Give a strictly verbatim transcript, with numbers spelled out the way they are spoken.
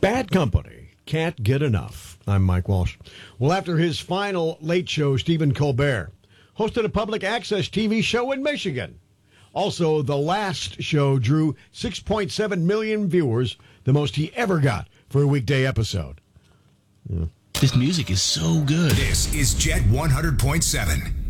Bad Company. Can't get enough. I'm Mike Walsh. Well, after his final late show, Stephen Colbert hosted a public access T V show in Michigan. Also, the last show drew six point seven million viewers, the most he ever got for a weekday episode. Yeah. This music is so good. This is Jet one hundred point seven.